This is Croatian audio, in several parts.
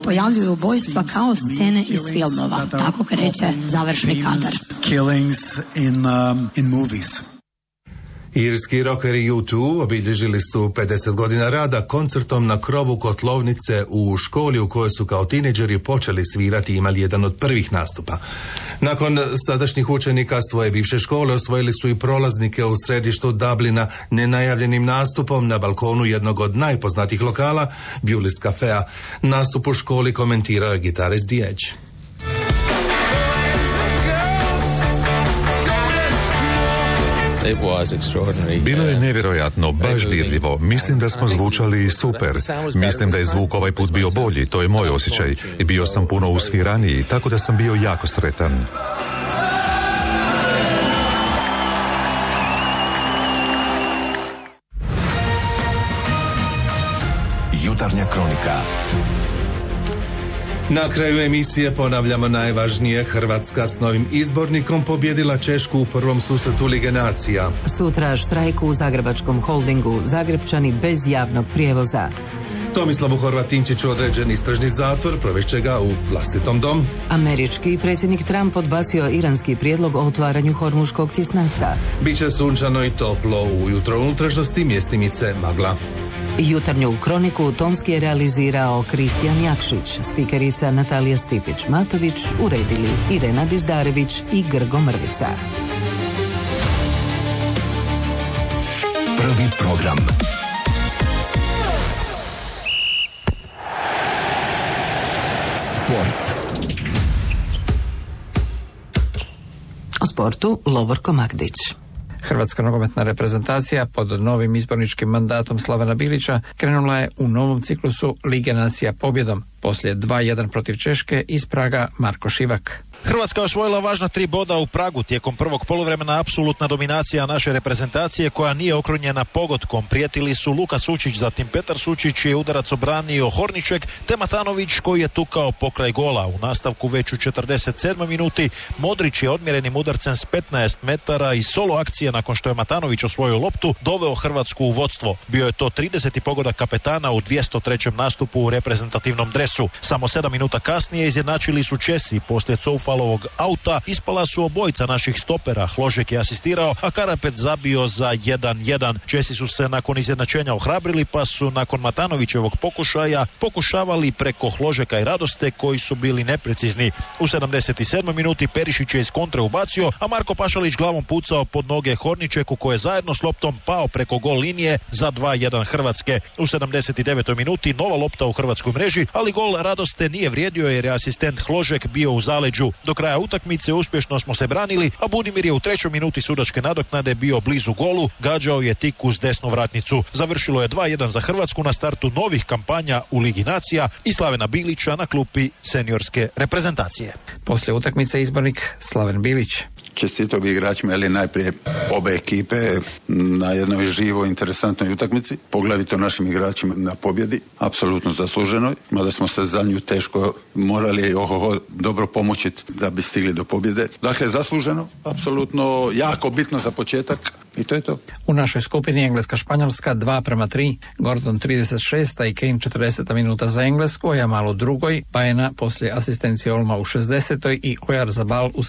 pojavljuju ubojstva kao scene iz filmova. Tako kreće završni kadar. Irski rockeri U2 obilježili su 50 godina rada koncertom na krovu kotlovnice u školi u kojoj su kao tineđeri počeli svirati i imali jedan od prvih nastupa. Nakon sadašnjih učenika svoje bivše škole osvojili su i prolaznike u središtu Dublina nenajavljenim nastupom na balkonu jednog od najpoznatijih lokala, Bewley's Cafea. Nastup u školi komentirao je gitarist The Edge. Bilo je nevjerojatno, baš dirljivo. Mislim da smo zvučali super. Mislim da je zvuk ovaj put bio bolji, to je moj osjećaj. I bio sam puno usviraniji, tako da sam bio jako sretan. Jutarnja kronika. Na kraju emisije ponavljamo najvažnije. Hrvatska s novim izbornikom pobjedila Češku u prvom susretu Lige nacija. Sutra štrajku u Zagrebačkom holdingu, Zagrepčani bez javnog prijevoza. Tomislavu Horvatinčiću određen istražni zatvor, provešće ga u vlastitom domu. Američki predsjednik Trump odbacio iranski prijedlog o otvaranju Hormuškog tjesnaca. Biće sunčano i toplo ujutro, unutrašnjosti mjestimice magla. Jutarnju kroniku tonski je realizirao Kristijan Jakšić, spikerica Natalija Stipić-Matović, uredili Irena Dizdarević i Grgo Mrvica. Prvi program. Sport. O sportu Lovorko Magdić. Hrvatska nogometna reprezentacija pod novim izborničkim mandatom Slavena Bilića krenula je u novom ciklusu Lige nacija pobjedom. Poslije 2-1 protiv Češke iz Praga Marko Šivak. Hrvatska je osvojila važna 3 boda u Pragu. Tijekom prvog poluvremena apsolutna dominacija naše reprezentacije koja nije okrunjena pogodkom. Prijetili su Luka Sučić, zatim Petar Sučić je udarac obranio Horniček, te Matanović koji je tukao pokraj gola. U nastavku već u 47. minuti Modrić je odmjerenim udarcem s 15 metara i solo akcije nakon što je Matanović osvojio loptu doveo Hrvatsku u vodstvo. Bio je to 30. pogodak kapetana u 203. nastupu u reprezentativnom dresu. Samo 7 minuta kasnije izjednačili su Česi. Poslije Coufalovog auta ispala su obojica naših stopera. Hložek je asistirao, a Karapet zabio za 1-1. Česi su se nakon izjednačenja ohrabrili, pa su nakon Matanovićevog pokušaja pokušavali preko Hložeka i Radoste koji su bili neprecizni. U 77. minuti Perišić je iz kontre ubacio, a Marko Pašalić glavom pucao pod noge Horničeku koji je zajedno s loptom pao preko gol linije za 2-1 Hrvatske. U 79. minuti nova lopta u hrvatskoj mreži, ali gol Radoste nije vrijedio jer je asistent Hložek bio u zaleđu. Do kraja utakmice uspješno smo se branili, a Budimir je u 3. minuti sudačke nadoknade bio blizu golu, gađao je tik uz desnu vratnicu. Završilo je 2-1 za Hrvatsku na startu novih kampanja u Ligi nacija i Slavena Bilića na klupi seniorske reprezentacije. Poslije utakmice izbornik Slaven Bilić. Čestitao bi igračima, ali najprije obe ekipe na jednoj živoj, interesantnoj utakmici, poglavito našim igračima na pobjedi, apsolutno zasluženoj, mada smo se za nju teško morali dobro pomoći da bi stigli do pobjede. Dakle, zasluženo, apsolutno jako bitno za početak. I to je to. U našoj skupini Engleska-Španjolska 2:3, Gordon 36. i Kane 40. minuta za Englesku, a Jamal u drugoj, Pajena poslije asistencije Olma u 60. i Oyarzabal u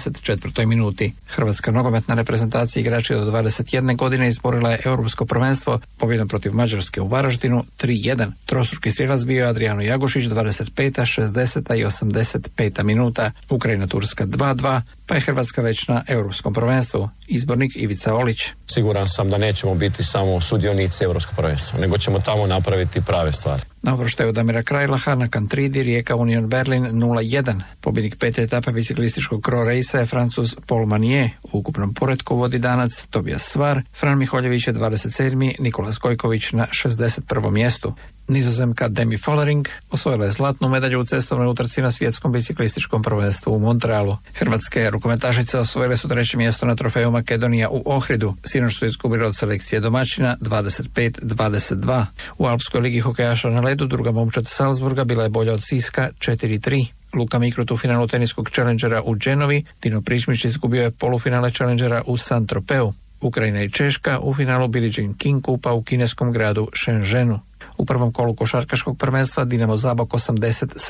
74. minuti. Hrvatska nogometna reprezentacija igrači do 21 godine izborila je europsko prvenstvo pobjedom protiv Mađarske u Varaždinu 3:1. Trostruki strijelac bio je Adriano Jagušić 25., 60. i 85. minuta. Ukrajina-Turska 2:2, pa je Hrvatska već na europskom prvenstvu. Izbornik Ivica Olić. Siguran sam da nećemo biti samo sudionici europskog prvenstva, nego ćemo tamo napraviti prave stvari. Na uvrštaju Damira Krajlaha na Kantridi Rijeka Union Berlin 0:1. Pobjednik 5. etape biciklističkog Cro Race je Francuz Paul Manier. U ukupnom poretku vodi Danac Tobias Svar, Fran Miholjević je 27. Nikola Skojković na 61. mjestu. Nizozemka Demi Follering osvojila je zlatnu medalju u cestovnoj utrci na svjetskom biciklističkom prvenstvu u Montrealu. Hrvatske rukometašice osvojile su 3. mjesto na trofeju Makedonija u Ohridu. Sinoć su izgubili od selekcije domaćina 25-22. U Alpskoj ligi hokejaša na ledu druga momčad Salzburga bila je bolja od Siska 4:3. Luka Mikrut u finalu teniskog Challengera u Genovi, Dino Pričmić izgubio je polufinale Challengera u Saint-Tropeu. Ukrajina i Češka u finalu Billie Jean King Kupa u kineskom gradu Shenzhenu. U prvom kolu košarkaškog prvenstva Dinamo Zabok 87